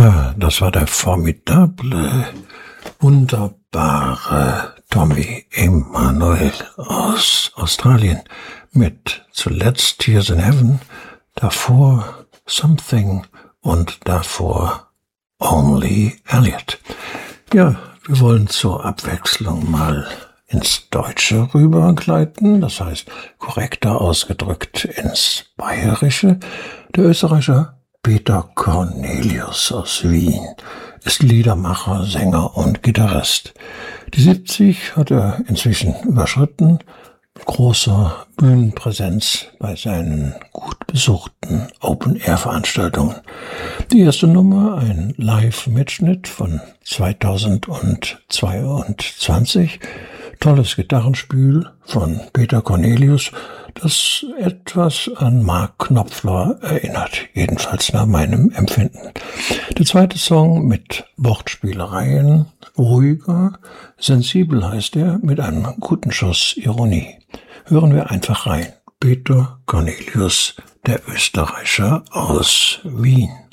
Ja, das war der formidable, wunderbare Tommy Emmanuel aus Australien mit zuletzt Tears in Heaven, davor Something und davor Only Elliot. Ja, wir wollen zur Abwechslung mal ins Deutsche rübergleiten, das heißt korrekter ausgedrückt ins Bayerische. Der Österreicher Peter Cornelius aus Wien ist Liedermacher, Sänger und Gitarrist. Die 70 hat er inzwischen überschritten, mit großer Bühnenpräsenz bei seinen gut besuchten Open-Air-Veranstaltungen. Die erste Nummer, ein Live-Mitschnitt von 2022, tolles Gitarrenspiel von Peter Cornelius, das etwas an Mark Knopfler erinnert, jedenfalls nach meinem Empfinden. Der zweite Song mit Wortspielereien, ruhiger, sensibel heißt er, mit einem guten Schuss Ironie. Hören wir einfach rein. Peter Cornelius, der Österreicher aus Wien.